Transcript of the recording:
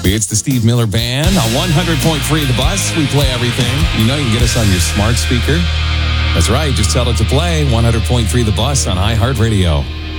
It's the Steve Miller Band on 100.3 The Bus. We play everything. You know you can get us on your smart speaker. That's right. Just tell it to play 100.3 The Bus on iHeartRadio.